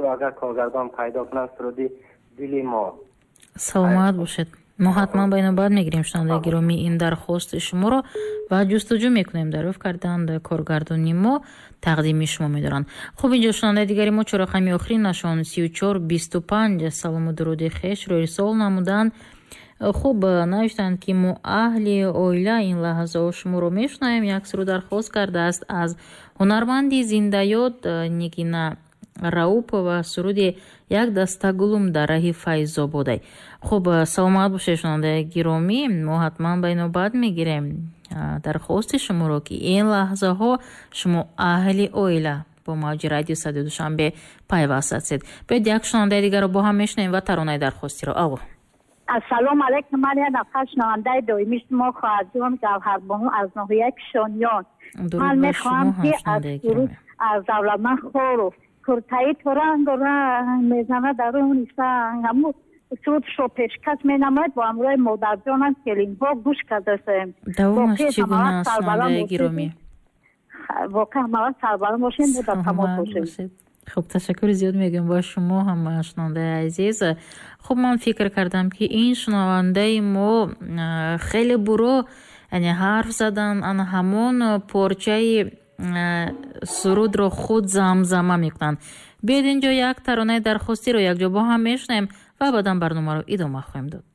суруд агар коргардон пайдо кунад суруди дили мо. саломат бошед. мо ҳатман ба инобат мегирем шунавандаи гиромӣ ин дархости шуморо ва ҷустуҷӯ мекунем дарёфт кардан коргардони мо тақдими шумо медоранд. хуб инҷо шунавандаи дигари мо чорақами охирин нашон 3425 салому дуруди хешро ирсол намуданд. хуб навиштанд ки мо аҳли оила ин лаҳзао шуморо мешунавем. як суруд дархост кардааст аз ҳунарманди зиндаёд нигина раупова суруди як даста гулум дар раҳи файзободай. хуб саломат бошед шунавандаи гиромӣ, мо ҳатман ба инобат мегирем дархости шуморо ки ин лаҳзаҳо шумо аҳли оила бо мавҷи радио Садои Душанбе пайваст ҳастед. биёед як шунавандаи дигарро бо ҳам мешунавем ва таронаи дархостиро. алло. ассалому алайкум. ман як нафар шунавандаи доимӣ шумо хоҳарҷон гавҳарбону аз ноҳияи Кишониён. ман мехоҳам ки аз суруд аз Давлатманд Хоров куртаи то рангу ранг мезана даруни санг ҳамун судшо пешкаш менамояд бо ҳамроҳи модарҷонам келинҳо гӯш кардастем. давомаш чӣ гуна аст шунавандаи гиромӣ? воқеан ҳамавақт сарбаланд бошем бо дар тамос бошем. хуб ташаккури зиёд мегӯем ба шумо ҳам шунавандаи азиз. хуб ман фикр кардам ки ин шунавандаи мо хеле буро яъне ҳарф задан ан ҳамон порчаи сурудро худ замзама мекунанд. биёед инҷо як таронаи дархостиро якҷо бо ҳам мешунавем ва баъдан барномаро идома хоҳем дод.